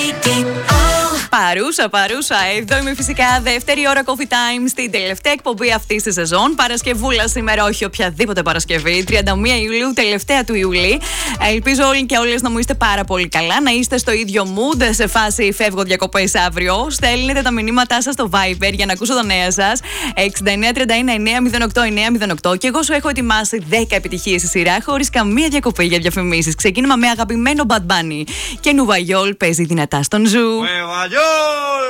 Παρούσα. Εδώ είμαι φυσικά δεύτερη ώρα Coffee Time στην τελευταία εκπομπή αυτή τη σεζόν. Παρασκευούλα σήμερα, όχι οποιαδήποτε Παρασκευή. 31 Ιουλίου, τελευταία του Ιουλίου. Ελπίζω όλοι και όλες να μου είστε πάρα πολύ καλά. Να είστε στο ίδιο mood, σε φάση φεύγω διακοπές αύριο. Στέλνετε τα μηνύματά σας στο Viber για να ακούσω τα νέα σας. 6931-908-908. Και εγώ σου έχω ετοιμάσει 10 επιτυχίες στη σειρά, χωρίς καμία διακοπή για διαφημίσεις. Ξεκίνημα με αγαπημένο Bad Bunny. Και Νουβαγιόλ παίζει δυνατά στον Ζου.